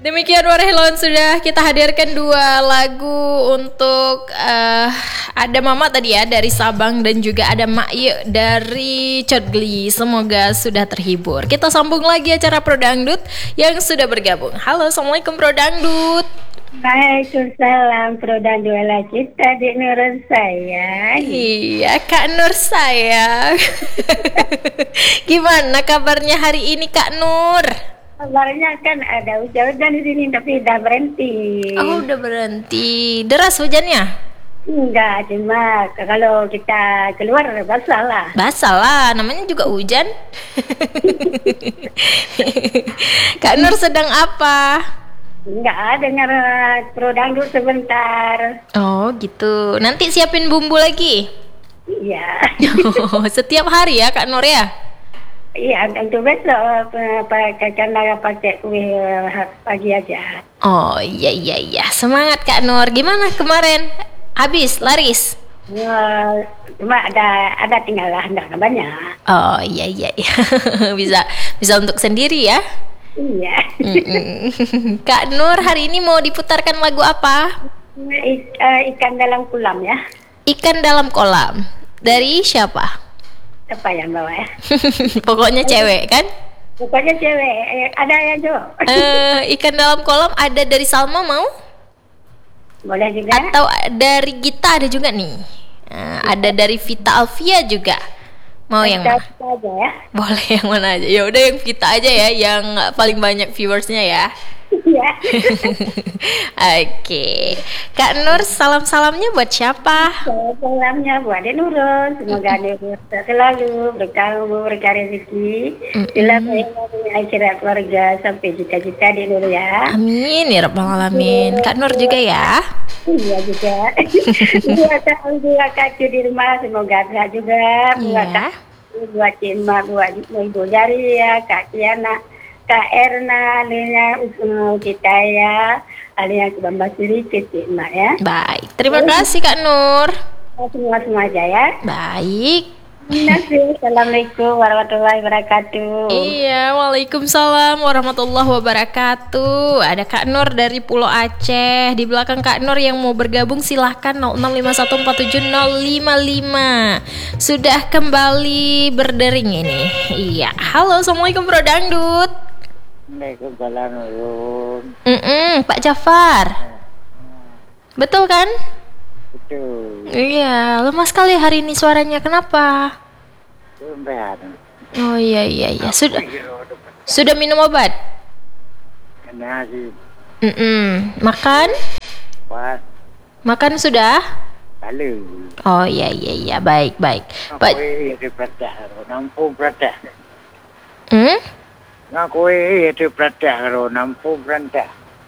Demikian Warhelon, sudah kita hadirkan 2 lagu untuk ada Mama tadi ya dari Sabang dan juga ada Mak Ye dari Codgli. Semoga sudah terhibur. Kita sambung lagi acara Pro Dangdut yang sudah bergabung. Halo, Assalamualaikum Pro Dangdut. Waalaikumsalam, Pro Dangdut ala cita Dik Nur sayang. Iya, Kak Nur sayang. Gimana kabarnya hari ini Kak Nur? Kabarnya kan ada hujan-hujan di sini tapi udah berhenti. Oh, udah berhenti. Deras hujannya? Enggak, cuma kalau kita keluar basah lah. Basah lah, namanya juga hujan. Kak Nur sedang apa? Enggak, dengar Pro Dangdut sebentar. Oh gitu. Nanti siapin bumbu lagi? Iya. Setiap hari ya Kak Nur ya? Iya, untuk besok karena pakai kue pagi aja. Oh iya. Semangat Kak Nur. Gimana kemarin? Habis laris? Cuma ada tinggal lah, enggak banyak. Oh iya. bisa untuk sendiri ya? Iya. Kak Nur, hari ini mau diputarkan lagu apa? Ikan dalam kolam ya. Ikan dalam kolam. Dari siapa? Apa yang bawa ya? Pokoknya cewek kan? Pokoknya cewek. Ada ya Jo? Ikan dalam kolam ada dari Salma mau? Boleh juga. Atau dari Gita ada juga nih. Ada dari Vita Alfia juga. Mau yang mana? Kita aja ya. Boleh yang mana aja. Ya udah yang Vita aja ya, yang paling banyak viewersnya ya. Iya. Oke. Kak Nur, salam-salamnya buat siapa? Salamnya buat Dek Nurul. Semoga Dek Nurul selalu berkah rezeki. Selalu akhirat keluarga sampai cita-cita Dek Nurul ya. Amin ya rabbal alamin. Kak Nur juga ya. Iya juga. Dua kaki di rumah semoga sehat juga. Buat Cima, buat Ibu Jariah, Kak Kiana, Kak Erna, Alina, kita ya, Alina Bamba Suri, Titik Mak ya. Baik, terima kasih Kak Nur. Semua aja ya. Baik. Assalamualaikum warahmatullahi wabarakatuh. Iya, waalaikumsalam warahmatullahi wabarakatuh. Ada Kak Nur dari Pulau Aceh. Di belakang Kak Nur yang mau bergabung silahkan 0651470555. Sudah kembali berdering ini. Iya, halo, assalamualaikum Bro Dangdut. Waalaikumsalam. Pak Jafar. Betul kan? Betul. Iya, lemas sekali hari ini suaranya. Kenapa? Tumben. Oh iya. Sudah minum obat? Kena sih. Makan? Pas. Makan sudah? Lalu. Oh iya. Baik. Pak. Itu peradah. Nampu peradah. Ngaku itu peradah. Kalau nampu peradah.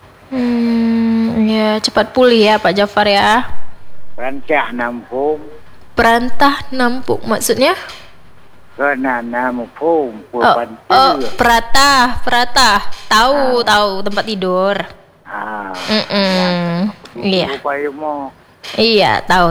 Ya cepat pulih ya Pak Jafar ya. Perantah nampung. Perantah nampung maksudnya? Kena nampung. Peratah. Tahu tempat tidur. Iya. Iya, tahu.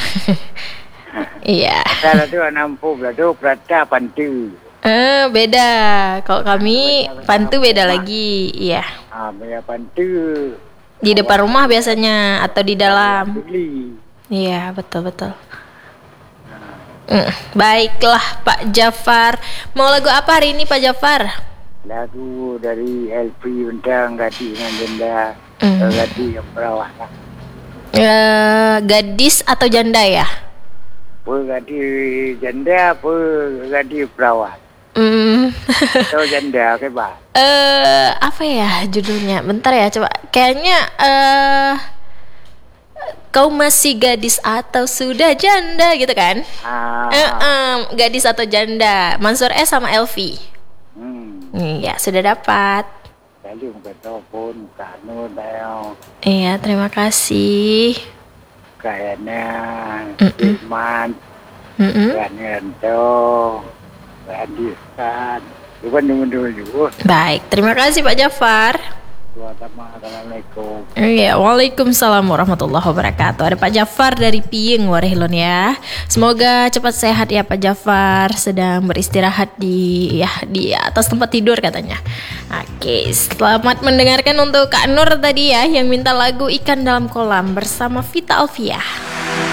Iya. Kalau tu nampung, tu peratah pantu. Beda. Kalau kami pantu beda lagi. Iya. Beda pantu. Di depan rumah biasanya atau di dalam. Beli. Iya, betul. Baiklah Pak Jafar. Mau lagu apa hari ini Pak Jafar? Lagu dari LP Bentang Gadis dengan Janda. Gadis yang perawat. Gadis atau janda ya? Apa gadis janda, apa gadis perawat? Atau janda ke bah? Apa ya judulnya? Bentar ya, coba. Kayaknya kau masih gadis atau sudah janda gitu kan? Gadis atau janda. Mansur S sama Elvi. Iya, sudah dapat. Tadi muka telepon, kanu dah. Iya, terima kasih. Kayaknya Iman, kayaknya Ento, gadis kan. Bukan dulu juga. Baik, terima kasih Pak Jafar. Assalamualaikum. Iya, waalaikumsalam warahmatullahi wabarakatuh. Ada Pak Jafar dari Piying Warehlon ya. Semoga cepat sehat ya Pak Jafar. Sedang beristirahat di atas tempat tidur katanya. Oke, selamat mendengarkan untuk Kak Nur tadi ya yang minta lagu Ikan Dalam Kolam bersama Vita Alfiah.